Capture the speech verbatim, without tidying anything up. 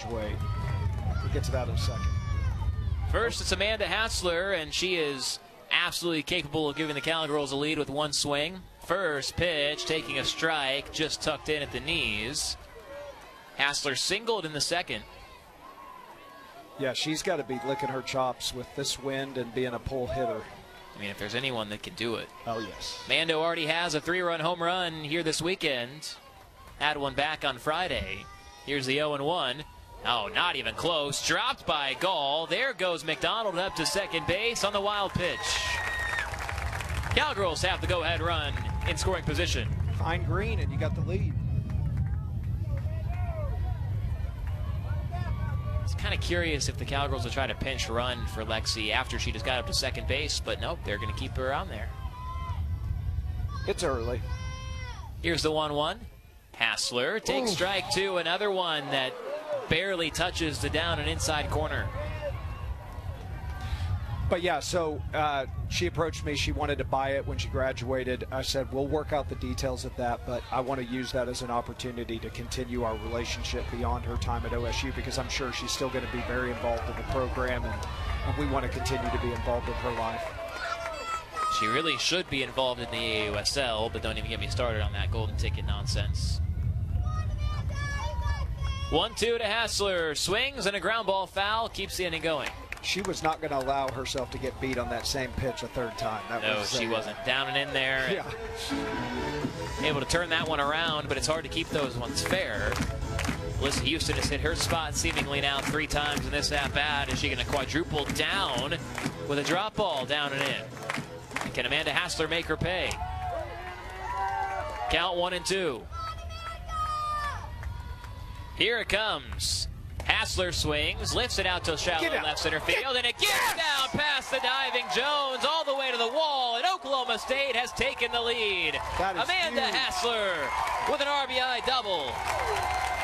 graduate. We'll get to that in a second. First, it's Amanda Hassler, and she is absolutely capable of giving the Cowgirls a lead with one swing. First pitch, taking a strike, just tucked in at the knees. Hassler singled in the second. Yeah, she's got to be licking her chops with this wind and being a pull hitter. I mean, if there's anyone that can do it. Oh, yes. Mando already has a three-run home run here this weekend. Had one back on Friday. Here's the oh and one. Oh, not even close. Dropped by Gall. There goes McDonald up to second base on the wild pitch. Cowgirls have the go-ahead run in scoring position. Find Green, and you got the lead. It's kind of curious if the Cowgirls will try to pinch run for Lexi after she just got up to second base, but nope, they're going to keep her on there. It's early. Here's the one one. Hassler takes Ooh. strike two, another one that barely touches the down and inside corner. But yeah, so uh, she approached me. She wanted to buy it when she graduated. I said, we'll work out the details of that, but I want to use that as an opportunity to continue our relationship beyond her time at O S U, because I'm sure she's still going to be very involved in the program, and, and we want to continue to be involved in her life. She really should be involved in the A U S L, but don't even get me started on that golden ticket nonsense. one two to Hassler. Swings and a ground ball foul. Keeps the inning going. She was not going to allow herself to get beat on that same pitch a third time. That no, was, she uh, wasn't. Down and in there. Yeah. Able to turn that one around, but it's hard to keep those ones fair. Alyssa Houston has hit her spot seemingly now three times in this at-bat. Is she going to quadruple down with a drop ball down and in? Can Amanda Hassler make her pay? Count one and two. Here it comes. Hassler swings, lifts it out to shallow left center field, and it gets down past the diving Jones all the way to the wall, and Oklahoma State has taken the lead. Amanda huge. Hassler with an R B I double.